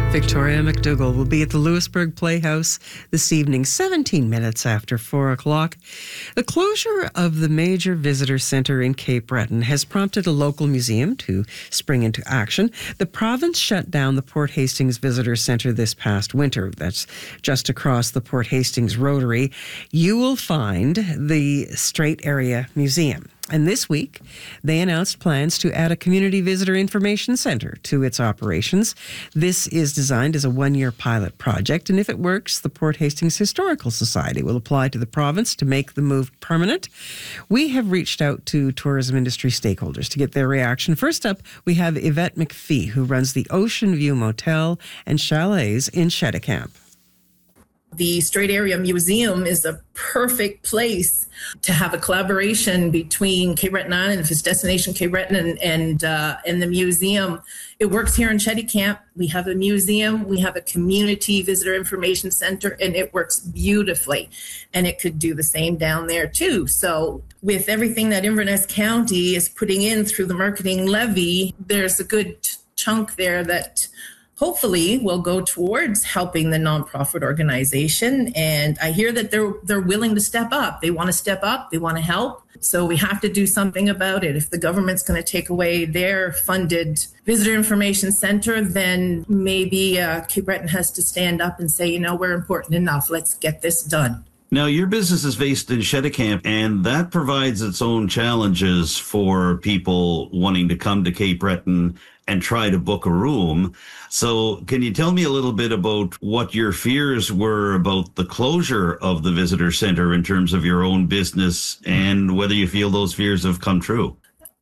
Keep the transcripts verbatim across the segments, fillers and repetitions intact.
Victoria McDougall will be at the Louisbourg Playhouse this evening, seventeen minutes after four o'clock. The closure of the major visitor centre in Cape Breton has prompted a local museum to spring into action. The province shut down the Port Hastings Visitor Centre this past winter. That's just across the Port Hastings Rotary. You will find the Strait Area Museum. And this week, they announced plans to add a community visitor information centre to its operations. This is designed as a one-year pilot project, and if it works, the Port Hastings Historical Society will apply to the province to make the move permanent. We have reached out to tourism industry stakeholders to get their reaction. First up, we have Yvette McPhee, who runs the Ocean View Motel and Chalets in Cheticamp. The Strait Area Museum is a perfect place to have a collaboration between Cape Breton Island, if it's Destination Cape Breton, and and, uh, and the museum. It works here in Cheticamp. We have a museum, we have a community visitor information center, and it works beautifully. And it could do the same down there too. So with everything that Inverness County is putting in through the marketing levy, there's a good chunk there that hopefully will go towards helping the nonprofit organization. And I hear that they're they're willing to step up. They want to step up. They want to help. So we have to do something about it. If the government's going to take away their funded visitor information center, then maybe uh, Cape Breton has to stand up and say, you know, we're important enough. Let's get this done. Now, your business is based in Cheticamp, and that provides its own challenges for people wanting to come to Cape Breton and try to book a room. So can you tell me a little bit about what your fears were about the closure of the visitor center in terms of your own business and whether you feel those fears have come true?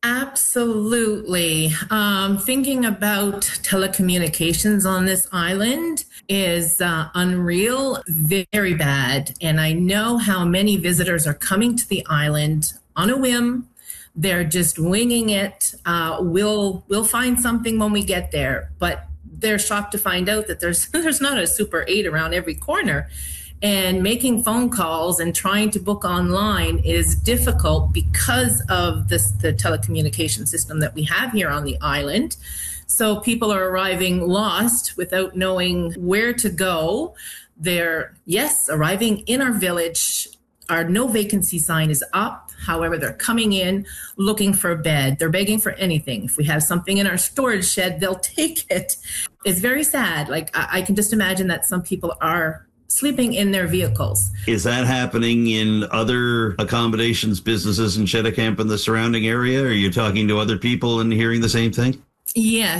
Absolutely. Um, thinking about telecommunications on this island is uh, unreal, very bad. And I know how many visitors are coming to the island on a whim. They're just winging it. Uh, we'll we'll find something when we get there, but they're shocked to find out that there's there's not a Super eight around every corner. And making phone calls and trying to book online is difficult because of this, the telecommunication system that we have here on the island. So people are arriving lost without knowing where to go. They're, yes, arriving in our village. Our no vacancy sign is up. However, they're coming in looking for a bed. They're begging for anything. If we have something in our storage shed, they'll take it. It's very sad. Like, I, I can just imagine that some people are sleeping in their vehicles. Is that happening in other accommodations businesses in Cheticamp and the surrounding area? Are you talking to other people and hearing the same thing? Yes.